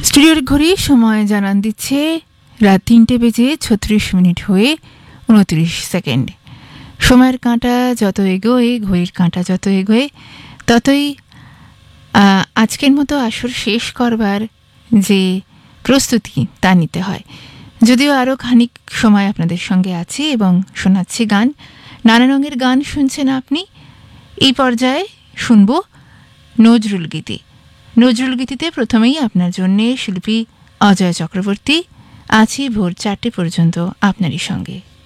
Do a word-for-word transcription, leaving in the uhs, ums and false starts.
স্টুডিওর ঘড়ি সময় জানান দিচ্ছে রাত তিনটে বেজে ছত্রিশ মিনিট হয়ে উনত্রিশ সেকেন্ড। সময়ের কাঁটা যত এগোয়, ঘড়ির কাঁটা যত এগোয়, ততই আজকের মতো আসর শেষ করবার যে প্রস্তুতি তা নিতে হয়। যদিও আরও খানিক সময় আপনাদের সঙ্গে আছি এবং শোনাচ্ছি গান। নানা রঙের গান শুনছেন আপনি। এই পর্যায়ে শুনব নজরুল গীতি। নজরুল গীতিতে প্রথমেই আপনার জন্যে শিল্পী অজয় চক্রবর্তী। আছি ভোর চারটে পর্যন্ত আপনারই সঙ্গে।